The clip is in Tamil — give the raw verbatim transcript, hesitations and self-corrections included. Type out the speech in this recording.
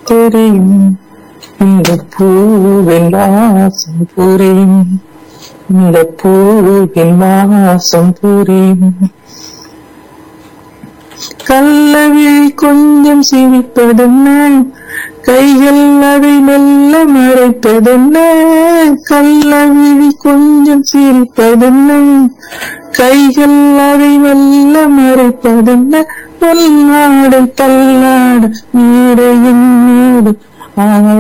தெரியும் இந்த பூவின் வாசம் புரியும் இந்த பூவின் வாசம் புரியும் கள்ளவிழி கொஞ்சம் சிரிப்பதென்ன கைகள் அதை மெல்ல மறைப்பதென்ன கள்ளவிழி கொஞ்சம் சிரிப்பதென்ன கைகள் அதை மெல்ல மறைப்பதென்ன பொன்னாடை தள்ளாட மேடையின் மீது